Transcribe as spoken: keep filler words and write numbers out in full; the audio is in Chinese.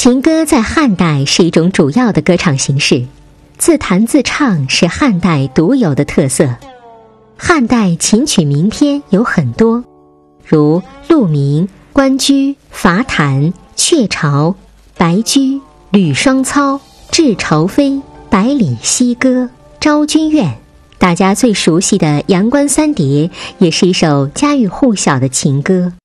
情歌在汉代是一种主要的歌唱形式，自弹自唱是汉代独有的特色。汉代琴曲名篇有很多，如鹿鸣、关雎、伐檀、鹊巢、白驹、吕双操、雉巢飞、百里奚歌、昭君怨。大家最熟悉的《阳关三叠》也是一首家喻户晓的情歌。